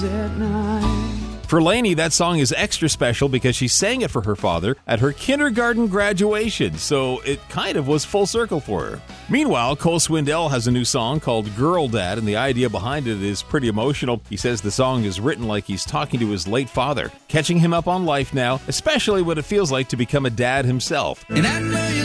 cries at night. For Lainey, that song is extra special because she sang it for her father at her kindergarten graduation, so it kind of was full circle for her. Meanwhile, Cole Swindell has a new song called Girl Dad, and the idea behind it is pretty emotional. He says the song is written like he's talking to his late father, catching him up on life now, especially what it feels like to become a dad himself. And I know